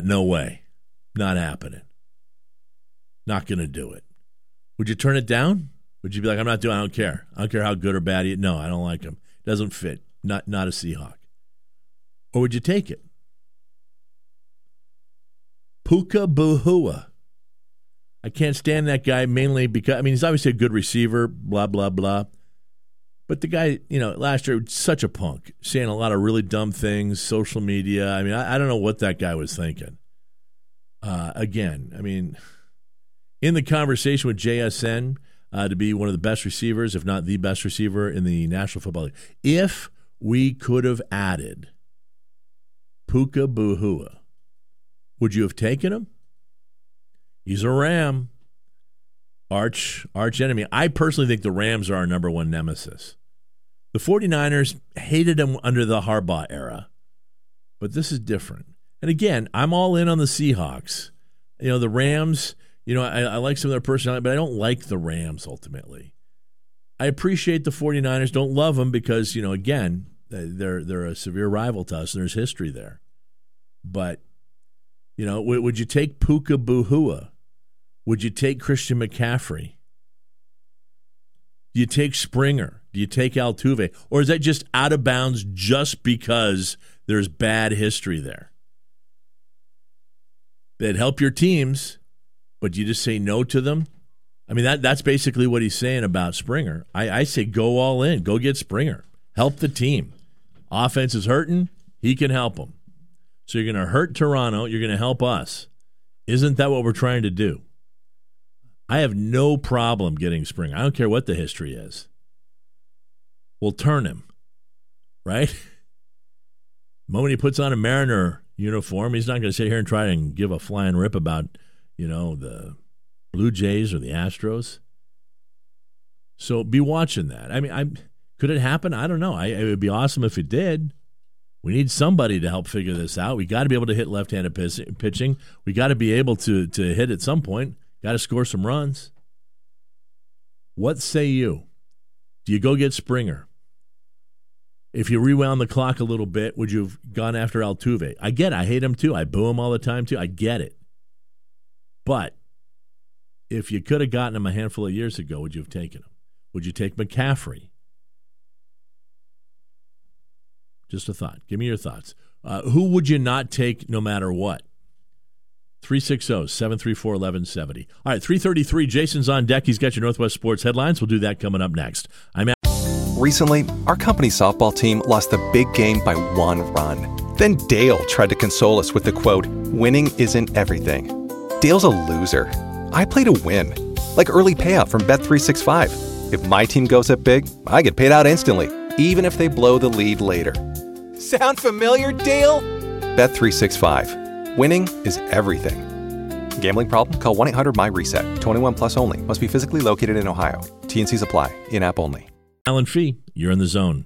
no way. Not happening. Not going to do it. Would you turn it down? Would you be like, I don't care. I don't care how good or bad he is. No, I don't like him. Doesn't fit. Not a Seahawk. Or would you take it? Puka Buhua. I can't stand that guy mainly because, he's obviously a good receiver, blah, blah, blah. But the guy, last year, such a punk, saying a lot of really dumb things, social media. I don't know what that guy was thinking. In the conversation with JSN to be one of the best receivers, if not the best receiver in the National Football League, if we could have added Puka Buhua, would you have taken him? He's a Ram. Arch enemy. I personally think the Rams are our number one nemesis. The 49ers hated him under the Harbaugh era, but this is different. And again, I'm all in on the Seahawks. The Rams, I like some of their personality, but I don't like the Rams ultimately. I appreciate the 49ers. Don't love them because, again, they're a severe rival to us and there's history there. But, would you take Puka Buhua? Would you take Christian McCaffrey? Do you take Springer? Do you take Altuve? Or is that just out of bounds just because there's bad history there? They'd help your teams, but you just say no to them? That's basically what he's saying about Springer. I say go all in. Go get Springer. Help the team. Offense is hurting. He can help them. So you're going to hurt Toronto. You're going to help us. Isn't that what we're trying to do? I have no problem getting Springer. I don't care what the history is. We'll turn him, right? The moment he puts on a Mariner uniform, he's not going to sit here and try and give a flying rip about, the Blue Jays or the Astros. So be watching that. Could it happen? I don't know. It would be awesome if it did. We need somebody to help figure this out. We got to be able to hit left-handed pitching. We got to be able to hit at some point. Got to score some runs. What say you? Do you go get Springer? If you rewound the clock a little bit, would you have gone after Altuve? I get it. I hate him too. I boo him all the time too. I get it. But if you could have gotten him a handful of years ago, would you have taken him? Would you take McCaffrey? Just a thought. Give me your thoughts. Who would you not take no matter what? 360-734-1170. All right, 3:33. Jason's on deck. He's got your Northwest Sports headlines. We'll do that coming up next. Recently, our company softball team lost the big game by 1 run. Then Dale tried to console us with the quote, "Winning isn't everything." Dale's a loser. I play to win. Like early payout from Bet365. If my team goes up big, I get paid out instantly, even if they blow the lead later. Sound familiar, Dale? Bet365. Winning is everything. Gambling problem? Call 1-800-MY-RESET. 21 plus only. Must be physically located in Ohio. T&Cs apply. In-app only. Alan Fee, you're in the zone.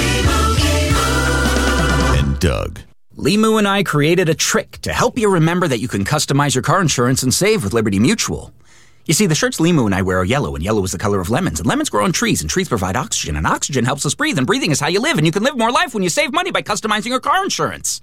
And Doug. Limu and I created a trick to help you remember that you can customize your car insurance and save with Liberty Mutual. You see, the shirts Limu and I wear are yellow, and yellow is the color of lemons. And lemons grow on trees, and trees provide oxygen. And oxygen helps us breathe, and breathing is how you live. And you can live more life when you save money by customizing your car insurance.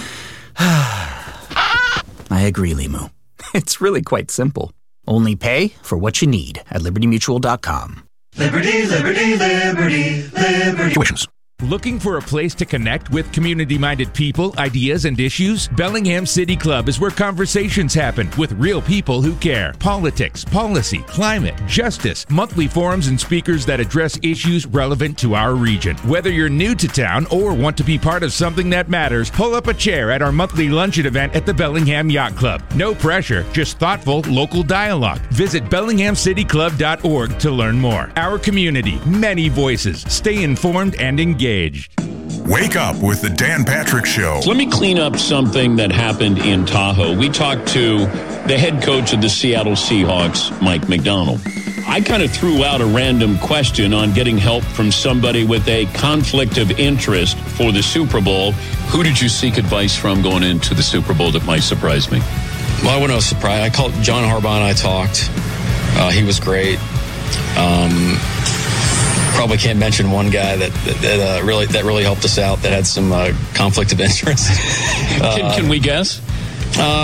I agree, Limu. It's really quite simple. Only pay for what you need at LibertyMutual.com. Liberty, liberty, liberty, liberty. Tuitions. Looking for a place to connect with community-minded people, ideas, and issues? Bellingham City Club is where conversations happen with real people who care. Politics, policy, climate, justice, monthly forums and speakers that address issues relevant to our region. Whether you're new to town or want to be part of something that matters, pull up a chair at our monthly luncheon event at the Bellingham Yacht Club. No pressure, just thoughtful local dialogue. Visit BellinghamCityClub.org to learn more. Our community, many voices. Stay informed and engaged. Wake up with the Dan Patrick Show. Let me clean up something that happened in Tahoe. We talked to the head coach of the Seattle Seahawks, Mike Macdonald. I kind of threw out a random question on getting help from somebody with a conflict of interest for the Super Bowl. Who did you seek advice from going into the Super Bowl that might surprise me? Well, I wasn't surprised. I called John Harbaugh and I talked. He was great. Probably can't mention one guy that really helped us out that had some conflict of interest. Can we guess?